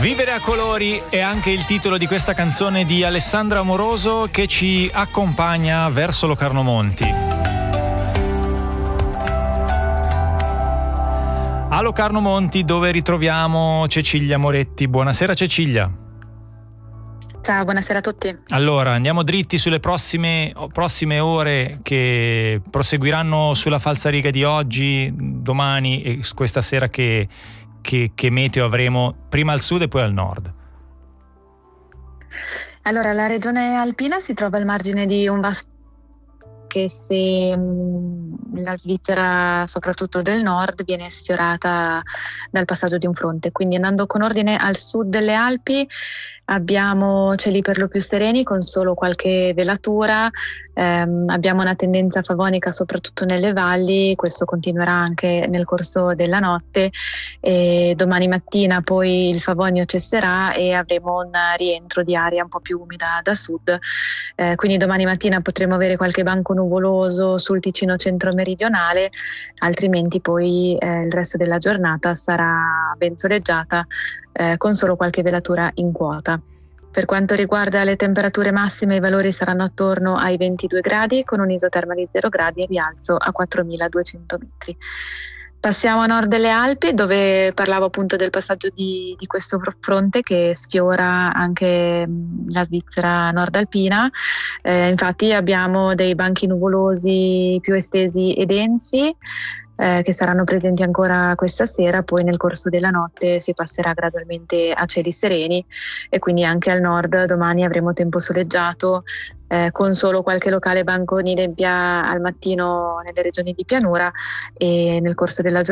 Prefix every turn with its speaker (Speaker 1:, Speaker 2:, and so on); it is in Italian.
Speaker 1: Vivere a colori è anche il titolo di questa canzone di Alessandra Amoroso che ci accompagna verso Locarno Monti. A Locarno Monti, dove ritroviamo Cecilia Moretti. Buonasera Cecilia.
Speaker 2: Ciao, buonasera a tutti.
Speaker 1: Allora, andiamo dritti sulle prossime ore che proseguiranno sulla falsariga di oggi, domani e questa sera che meteo avremo prima al sud e poi al nord.
Speaker 2: Allora, la regione alpina si trova al margine di un vasto che se la Svizzera, soprattutto del nord, viene sfiorata dal passaggio di un fronte. Quindi andando con ordine al sud delle Alpi abbiamo cieli per lo più sereni con solo qualche velatura, abbiamo una tendenza favonica soprattutto nelle valli, questo continuerà anche nel corso della notte e domani mattina poi il favonio cesserà e avremo un rientro di aria un po' più umida da sud, quindi domani mattina potremo avere qualche banco nuvoloso sul Ticino centro-meridionale, altrimenti poi il resto della giornata sarà ben soleggiata con solo qualche velatura in quota. Per quanto riguarda le temperature massime, i valori saranno attorno ai 22 gradi con un isoterma di 0 gradi e rialzo a 4.200 metri. Passiamo a nord delle Alpi, dove parlavo appunto del passaggio di questo fronte che sfiora anche la Svizzera nord alpina. Infatti abbiamo dei banchi nuvolosi più estesi e densi, che saranno presenti ancora questa sera, poi nel corso della notte si passerà gradualmente a cieli sereni e quindi anche al nord domani avremo tempo soleggiato con solo qualche locale banco di nebbia al mattino nelle regioni di pianura e nel corso della